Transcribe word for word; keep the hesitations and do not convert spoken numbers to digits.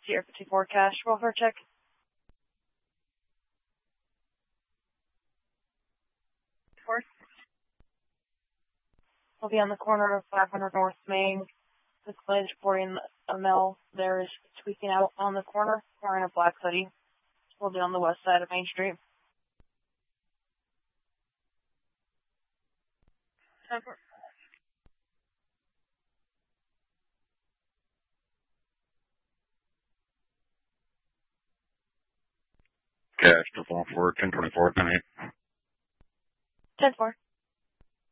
Sierra fifty-four cash. Roll for a check. Four. We'll be on the corner of five hundred North Main. This claim is reporting a male there is tweaking out on the corner, wearing a black hoodie. We'll be on the west side of Main Street. Cash to phone for ten twenty-four, ten eight. ten four.